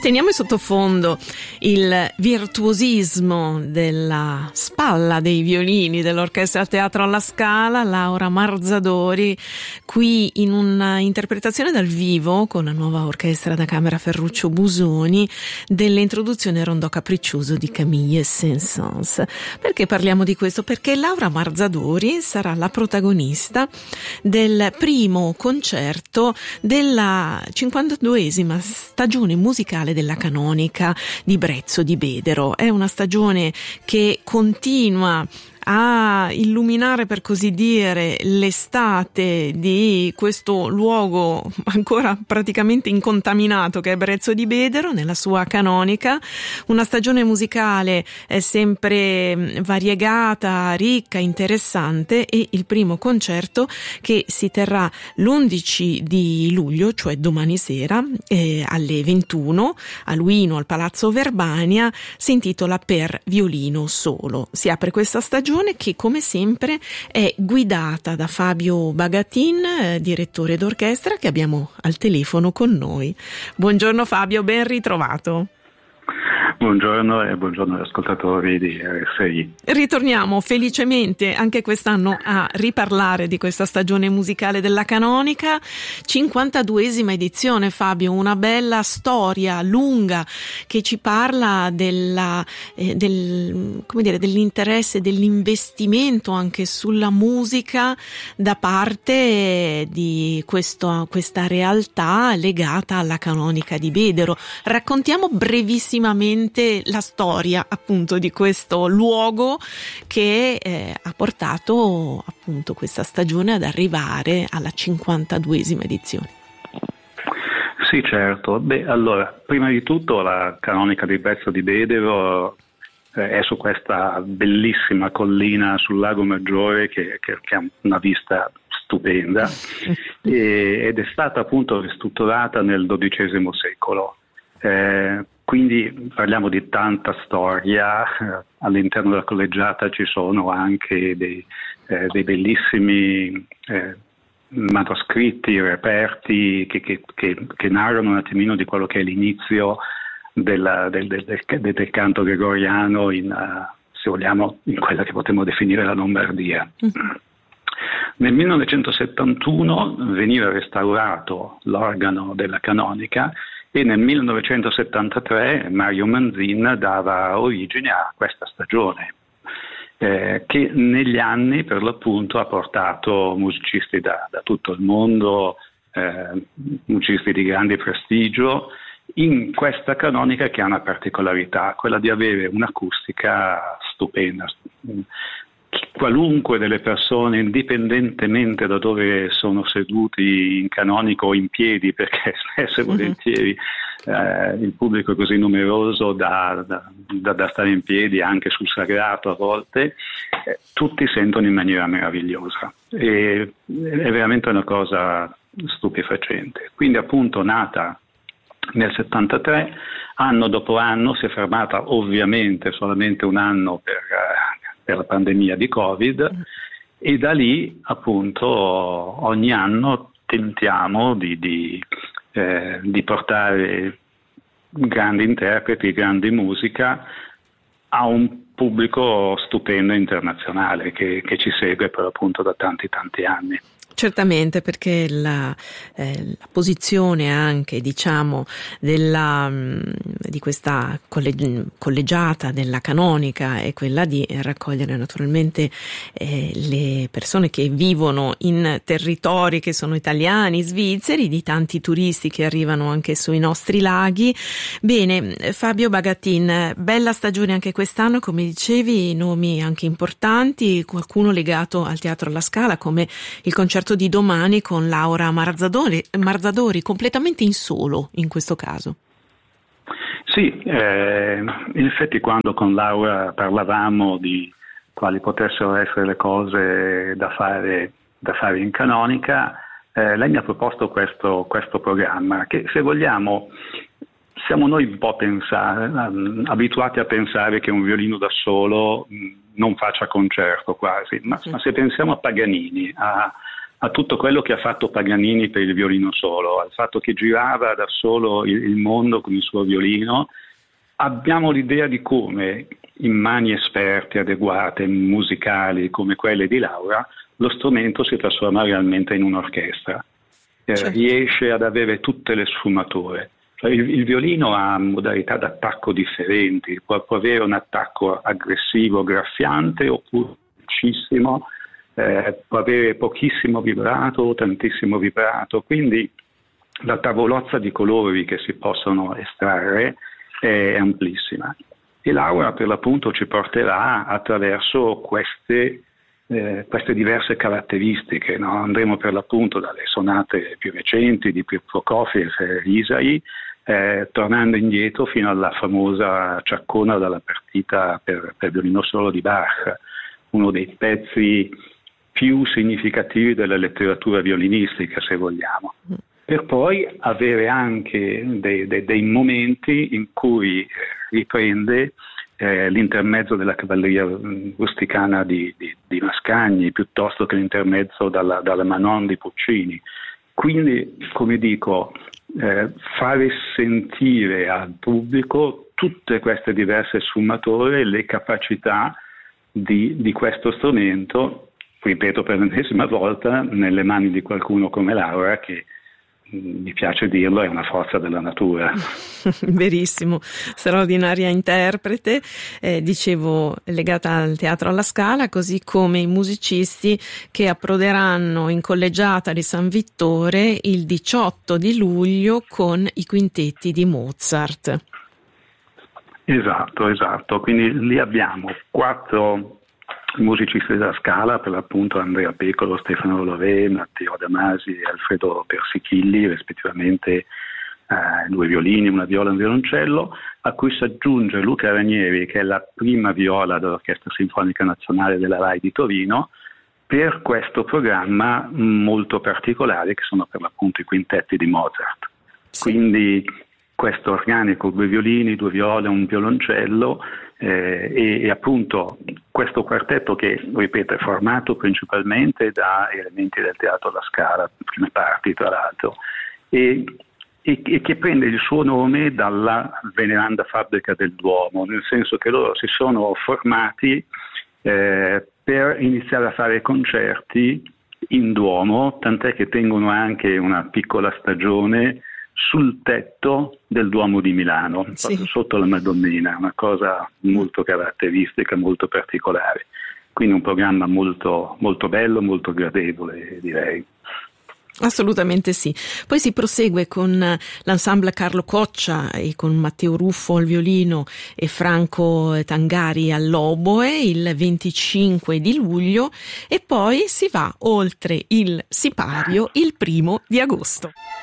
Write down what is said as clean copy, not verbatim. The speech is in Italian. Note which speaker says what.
Speaker 1: Teniamo in sottofondo il virtuosismo della spalla dei violini dell'Orchestra Teatro alla Scala, Laura Marzadori, qui in una interpretazione dal vivo con la nuova orchestra da camera Ferruccio Busoni dell'introduzione Rondò Capriccioso di Camille Saint-Saëns. Perché parliamo di questo? Perché Laura Marzadori sarà la protagonista del primo concerto della 52esima stagione musicale della Canonica di Brezzo di Bedero. È una stagione che continua a illuminare, per così dire, l'estate di questo luogo ancora praticamente incontaminato che è Brezzo di Bedero nella sua canonica, una stagione musicale sempre variegata, ricca, interessante, e il primo concerto che si terrà l'11 di luglio, cioè domani sera alle 21 a Luino al Palazzo Verbania, si intitola Per violino solo. Si apre questa stagione che come sempre è guidata da Fabio Bagatin, direttore d'orchestra, che abbiamo al telefono con noi. Buongiorno Fabio, ben ritrovato.
Speaker 2: Buongiorno e buongiorno agli ascoltatori di RSI.
Speaker 1: Ritorniamo felicemente anche quest'anno a riparlare di questa stagione musicale della Canonica, 52esima edizione, Fabio, una bella storia lunga che ci parla dell'interesse, dell'investimento anche sulla musica da parte di questa realtà legata alla Canonica di Bedero. Raccontiamo brevissimamente la storia appunto di questo luogo che ha portato appunto questa stagione ad arrivare alla 52esima edizione.
Speaker 2: Sì, certo. Allora, prima di tutto la Canonica di Brezzo di Bedero è su questa bellissima collina sul Lago Maggiore che ha una vista stupenda ed è stata appunto ristrutturata nel XII secolo. Quindi parliamo di tanta storia, all'interno della collegiata ci sono anche dei bellissimi manoscritti, reperti che narrano un attimino di quello che è l'inizio del canto gregoriano se vogliamo, in quella che potremmo definire la Lombardia. Nel 1971 veniva restaurato l'organo della Canonica e nel 1973 Mario Manzin dava origine a questa stagione che negli anni per l'appunto ha portato musicisti da tutto il mondo, musicisti di grande prestigio, in questa canonica che ha una particolarità, quella di avere un'acustica stupenda. Qualunque delle persone, indipendentemente da dove sono seduti in canonico o in piedi, perché spesso e volentieri il pubblico è così numeroso da stare in piedi anche sul sagrato a volte, tutti sentono in maniera meravigliosa e è veramente una cosa stupefacente. Quindi appunto nata nel 73, anno dopo anno, si è fermata ovviamente solamente un anno per la pandemia di Covid e da lì appunto ogni anno tentiamo di portare grandi interpreti, grandi musica a un pubblico stupendo internazionale che ci segue per appunto da tanti anni.
Speaker 1: Certamente, perché la posizione anche, diciamo, di questa collegiata della Canonica è quella di raccogliere naturalmente le persone che vivono in territori che sono italiani, svizzeri, di tanti turisti che arrivano anche sui nostri laghi. Bene, Fabio Bagatin, bella stagione anche quest'anno, come dicevi, nomi anche importanti, qualcuno legato al Teatro alla Scala, come il concerto di domani con Laura Marzadori, completamente in solo in questo caso.
Speaker 2: Sì, in effetti quando con Laura parlavamo di quali potessero essere le cose da fare in Canonica, lei mi ha proposto questo programma che, se vogliamo, siamo noi un po' abituati a pensare che un violino da solo non faccia concerto quasi, ma se pensiamo a Paganini, a tutto quello che ha fatto Paganini per il violino solo, al fatto che girava da solo il mondo con il suo violino. Abbiamo l'idea di come in mani esperte, adeguate, musicali come quelle di Laura, lo strumento si trasforma realmente in un'orchestra, riesce ad avere tutte le sfumature. Cioè il violino ha modalità d'attacco differenti, può avere un attacco aggressivo, graffiante, oppure velocissimo, può avere pochissimo vibrato o tantissimo vibrato, quindi la tavolozza di colori che si possono estrarre è amplissima. E Laura per l'appunto ci porterà attraverso queste diverse caratteristiche, no? Andremo per l'appunto dalle sonate più recenti di Prokofiev e Isai, tornando indietro fino alla famosa Ciaccona dalla partita per violino solo di Bach, uno dei pezzi più significativi della letteratura violinistica, se vogliamo, per poi avere anche dei momenti in cui riprende l'intermezzo della cavalleria rusticana di Mascagni, piuttosto che l'intermezzo dalla Manon di Puccini. Quindi, come dico, fare sentire al pubblico tutte queste diverse sfumature, le capacità di questo strumento, ripeto per l'ennesima volta, nelle mani di qualcuno come Laura, che mi piace dirlo, è una forza della natura.
Speaker 1: Verissimo, straordinaria interprete, dicevo, legata al Teatro alla Scala, così come i musicisti che approderanno in Collegiata di San Vittore il 18 di luglio con i quintetti di Mozart.
Speaker 2: Esatto, quindi lì abbiamo 4 musicisti della Scala, per l'appunto Andrea Pecolo, Stefano Lorè, Matteo Damasi e Alfredo Persichilli, rispettivamente 2 violini, una viola e un violoncello, a cui si aggiunge Luca Ranieri, che è la prima viola dell'Orchestra Sinfonica Nazionale della RAI di Torino, per questo programma molto particolare che sono per l'appunto i quintetti di Mozart. Sì. Quindi questo organico, 2 violini, 2 viole, un violoncello, e appunto questo quartetto che, ripeto, è formato principalmente da elementi del Teatro alla Scala, prime parti tra l'altro, e che prende il suo nome dalla veneranda fabbrica del Duomo, nel senso che loro si sono formati per iniziare a fare concerti in Duomo, tant'è che tengono anche una piccola stagione sul tetto del Duomo di Milano, sì, sotto la Madonnina, una cosa molto caratteristica, molto particolare. Quindi un programma molto, molto bello, molto gradevole, direi.
Speaker 1: Assolutamente sì. Poi si prosegue con l'ensemble Carlo Coccia e con Matteo Ruffo al violino e Franco Tangari all'oboe il 25 di luglio e poi si va oltre il sipario il 1 di agosto.